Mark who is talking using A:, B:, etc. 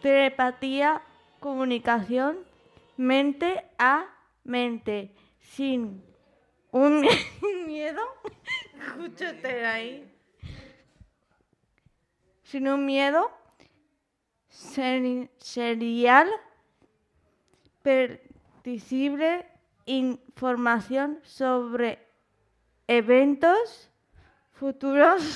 A: telepatía, comunicación mente a mente, sin un miedo, escúchate ahí, sin un miedo serial, predecible, información sobre eventos futuros